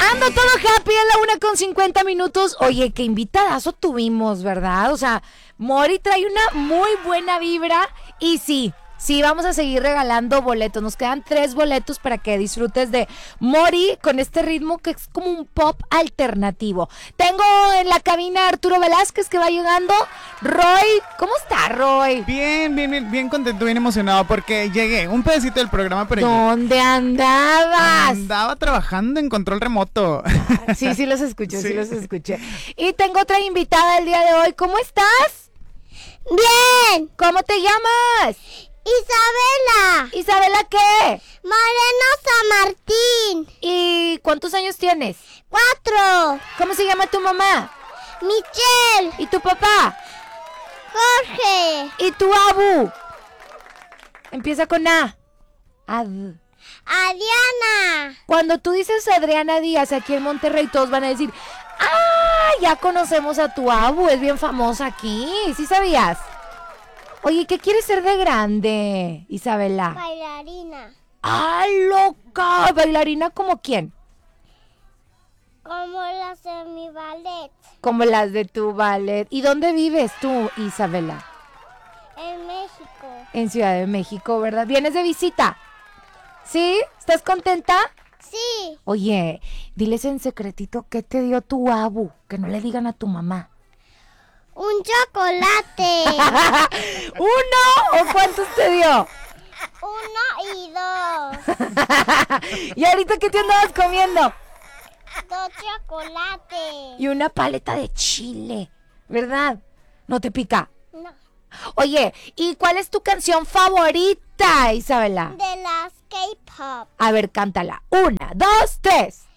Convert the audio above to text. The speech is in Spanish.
Ando todo happy a la 1:50. Oye, qué invitadazo tuvimos, ¿verdad? O sea, Mori trae una muy buena vibra y sí, vamos a seguir regalando boletos. Nos quedan 3 boletos para que disfrutes de Mori con este ritmo que es como un pop alternativo. Tengo en la cabina a Arturo Velázquez que va llegando. Roy, ¿cómo está, Roy? Bien contento, bien emocionado porque llegué un pedacito del programa, pero ¿dónde andabas? andaba trabajando en control remoto. Sí los escuché, sí los escuché. Y tengo otra invitada el día de hoy. ¿Cómo estás? Bien. ¿Cómo te llamas? Isabela. ¿Isabela qué? Moreno San Martín. ¿Y cuántos años tienes? 4. ¿Cómo se llama tu mamá? Michelle. ¿Y tu papá? Jorge. ¿Y tu abu? Empieza con A. Adriana. Cuando tú dices Adriana Díaz aquí en Monterrey, todos van a decir, ¡ah! Ya conocemos a tu abu, es bien famosa aquí. ¿Sí sabías? Oye, ¿qué quieres ser de grande, Isabela? Bailarina. ¡Ah, loca! ¿Bailarina como quién? Como las de mi ballet. Como las de tu ballet. ¿Y dónde vives tú, Isabela? En México. En Ciudad de México, ¿verdad? ¿Vienes de visita? ¿Sí? ¿Estás contenta? Sí. Oye, diles en secretito qué te dio tu abu, que no le digan a tu mamá. Un chocolate. ¿Uno o cuántos te dio? 1 y 2. ¿Y ahorita qué te andabas comiendo? 2 chocolates. Y una paleta de chile, ¿verdad? ¿No te pica? No. Oye, ¿y cuál es tu canción favorita, Isabela? De las K-pop. A ver, cántala. 1, 2, 3.